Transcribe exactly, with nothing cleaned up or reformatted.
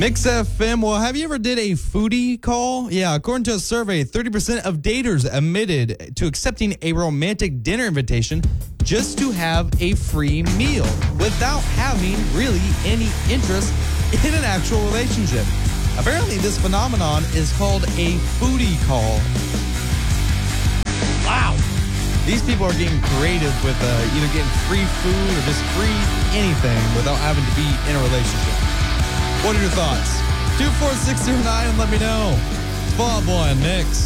Mix F M. Well, have you ever did a foodie call? Yeah, according to a survey, thirty percent of daters admitted to accepting a romantic dinner invitation just to have a free meal without having really any interest in an actual relationship. Apparently, this phenomenon is called a foodie call. Wow. These people are getting creative with uh, either getting free food or just free anything without having to be in a relationship. What are your thoughts? two four six zero nine and let me know. It's Fall Out Boy on Mix.